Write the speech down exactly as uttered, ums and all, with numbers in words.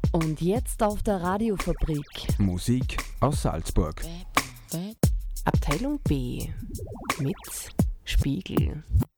Und jetzt auf der Radiofabrik. Musik aus Salzburg. Abteilung B mit Spiegel.